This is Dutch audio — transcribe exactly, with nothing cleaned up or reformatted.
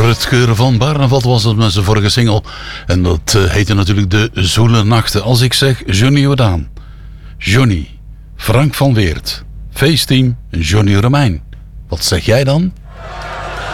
Rutger van Barneveld was het met zijn vorige single. En dat uh, heette natuurlijk De Zoele Nachten. Als ik zeg Johnny Jordaan, Johnny, Frank van Weert, Feestteam en Johnny Romein. Wat zeg jij dan?